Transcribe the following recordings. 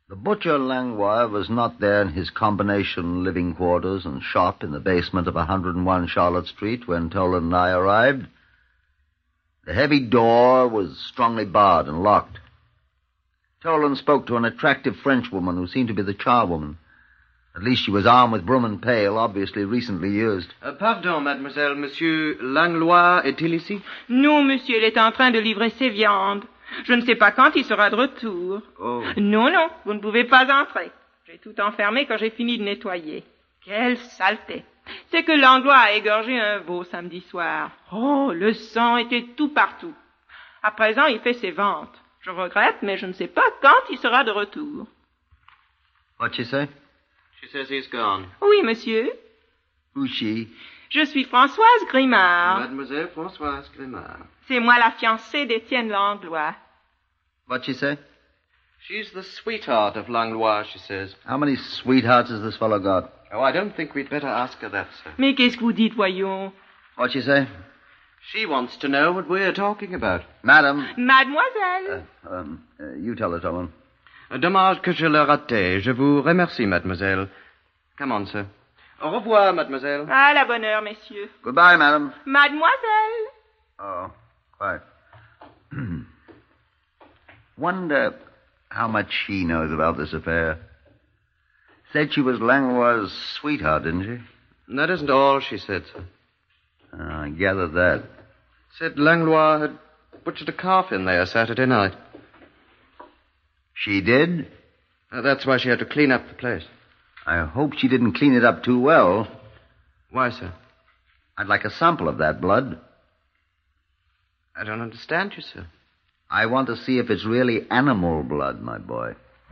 The butcher Langlois was not there in his combination living quarters and shop in the basement of 101 Charlotte Street when Toland and I arrived. The heavy door was strongly barred and locked. Toland spoke to an attractive Frenchwoman who seemed to be the charwoman. At least she was armed with broom and pail, obviously recently used. Pardon, mademoiselle, monsieur Langlois est-il ici? Non, monsieur, il est en train de livrer ses viandes. Je ne sais pas quand il sera de retour. Oh. Non, vous ne pouvez pas entrer. J'ai tout enfermé quand j'ai fini de nettoyer. Quelle saleté. C'est que Langlois a égorgé un veau samedi soir. Oh, le sang était tout partout. À présent, il fait ses ventes. Je regrette, mais je ne sais pas quand il sera de retour. What'd she say? She says he's gone. Oui, monsieur. Who's she? Je suis Françoise Grimard. Mademoiselle Françoise Grimard. C'est moi la fiancée d'Étienne Langlois. What'd she say? She's the sweetheart of Langlois, she says. How many sweethearts has this fellow got? Oh, I don't think we'd better ask her that, sir. Mais qu'est-ce que vous dites, voyons? What'd she say? She wants to know what we're talking about. Madam. Mademoiselle. You tell her, Toland. Dommage que je l'ai raté. Je vous remercie, mademoiselle. Come on, sir. Au revoir, mademoiselle. À la bonne heure, messieurs. Goodbye, madam. Mademoiselle. Oh, quite. Wonder how much she knows about this affair. Said she was Langlois' sweetheart, didn't she? That isn't all she said, sir. I gathered that. Said Langlois had butchered a calf in there Saturday night. She did? That's why she had to clean up the place. I hope she didn't clean it up too well. Why, sir? I'd like a sample of that blood. I don't understand you, sir. I want to see if it's really animal blood, my boy.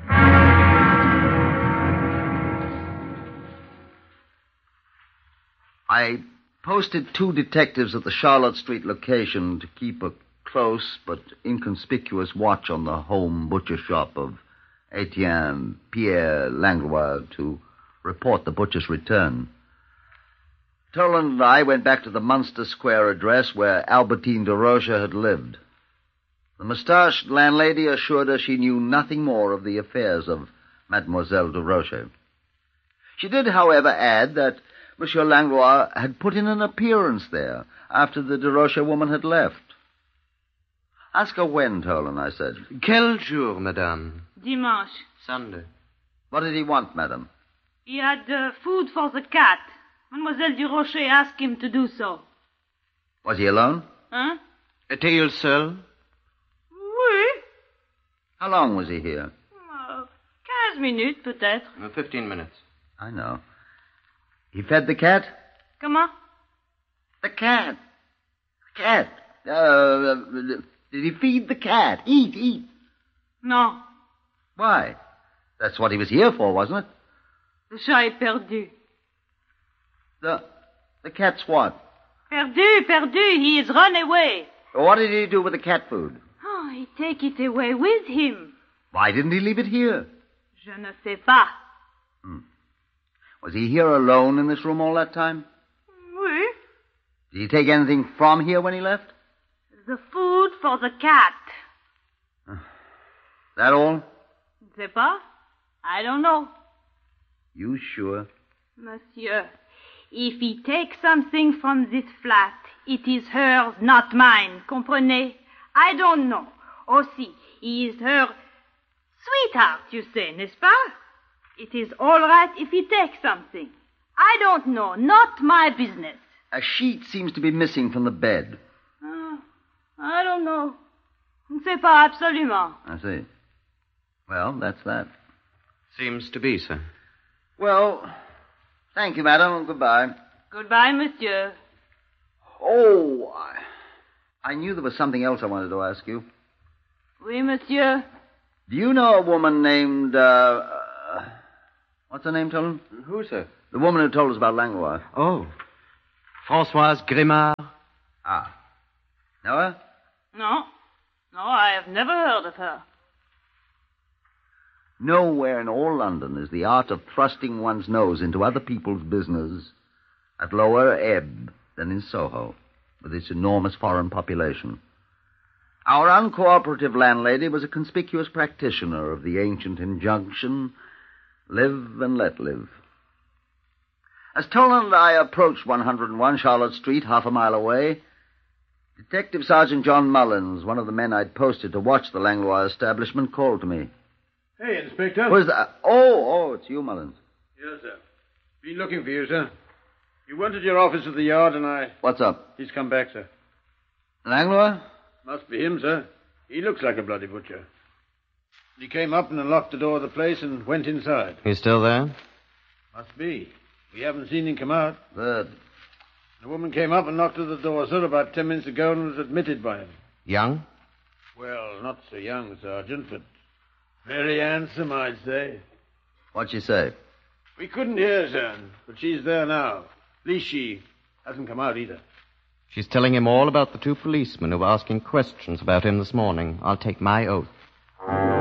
I posted 2 detectives at the Charlotte Street location to keep a close but inconspicuous watch on the home butcher shop of Etienne Pierre Langlois to report the butcher's return. Toland and I went back to the Munster Square address where Albertine de Rocha had lived. The mustached landlady assured us she knew nothing more of the affairs of Mademoiselle de Rocha. She did, however, add that Monsieur Langlois had put in an appearance there after the de Rocha woman had left. Ask her when, Toland, I said. Quel jour, madame? Dimanche. Sunday. What did he want, madame? He had food for the cat. Mademoiselle Durocher asked him to do so. Was he alone? Huh? Était-il seul? Oui. How long was he here? 15 minutes, peut-être. 15 minutes. I know. He fed the cat? Comment? The cat. The cat. Did he feed the cat? Eat. Non. Why? That's what he was here for, wasn't it? Le chat est perdu. The cat's what? Perdu. He is run away. What did he do with the cat food? Oh, he take it away with him. Why didn't he leave it here? Je ne sais pas. Was he here alone in this room all that time? Oui. Did he take anything from here when he left? The food for the cat. That all? Je sais pas. I don't know. You sure? Monsieur, if he takes something from this flat, it is hers, not mine. Comprenez? I don't know. Aussi, he is her sweetheart, you say, n'est-ce pas? It is all right if he takes something. I don't know. Not my business. A sheet seems to be missing from the bed. I don't know. Je ne sais pas absolument. I see. Well, that's that. Seems to be, sir. Well, thank you, madam. Goodbye. Goodbye, monsieur. Oh, I knew there was something else I wanted to ask you. Oui, monsieur. Do you know a woman named, what's her name, Toland? Who, sir? The woman who told us about Langlois. Oh. Françoise Grimard. Ah. Know her? No, I have never heard of her. Nowhere in all London is the art of thrusting one's nose into other people's business at lower ebb than in Soho, with its enormous foreign population. Our uncooperative landlady was a conspicuous practitioner of the ancient injunction, live and let live. As Toland and I approached 101 Charlotte Street, half a mile away, Detective Sergeant John Mullins, one of the men I'd posted to watch the Langlois establishment, called to me. Hey, Inspector. Who's that? Oh, it's you, Mullins. Yes, sir. Been looking for you, sir. You went to your office at the yard and I... What's up? He's come back, sir. Langlois? Must be him, sir. He looks like a bloody butcher. He came up and unlocked the door of the place and went inside. He's still there? Must be. We haven't seen him come out. Good. The woman came up and knocked at the door, sir, about 10 minutes ago and was admitted by him. Young? Well, not so young, Sergeant, but very handsome, I'd say. What'd she say? We couldn't hear, sir, but she's there now. At least she hasn't come out either. She's telling him all about the two policemen who were asking questions about him this morning. I'll take my oath.